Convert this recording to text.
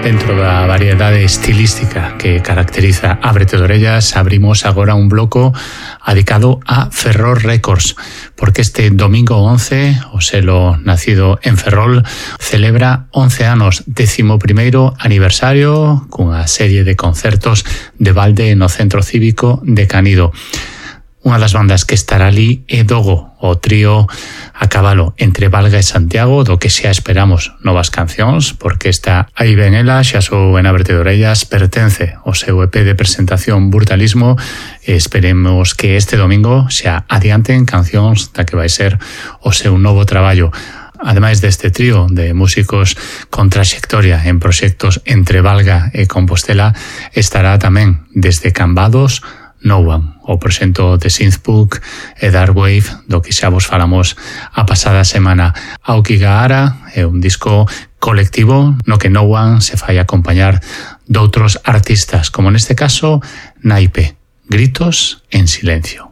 Dentro da variedade estilística que caracteriza Ábrete de Orellas, abrimos agora un bloco dedicado a Ferrol Records, porque este domingo 11, o selo nacido en Ferrol, celebra 11 anos, 11º aniversario, cunha serie de concertos de balde no Centro Cívico de Canido. Unha das bandas que estará ali é Dogo, o trío a cabalo entre Valga e Santiago, do que xa esperamos novas cancións, porque esta Aí ven ela, xa sou en Ábrete de Orellas, pertence ao seu EP de presentación Brutalismo, e esperemos que este domingo xa adianten cancións da que vai ser o seu novo traballo. Ademais deste trío de músicos con traxectoria en proxectos entre Valga e Compostela, estará tamén desde Cambados No One, o proxecto de Synthpunk e Darkwave, do que xa vos falamos a pasada semana. Aokigahara é un disco colectivo no que No One se fai acompañar doutros artistas, como neste caso Naipe, Gritos en Silencio.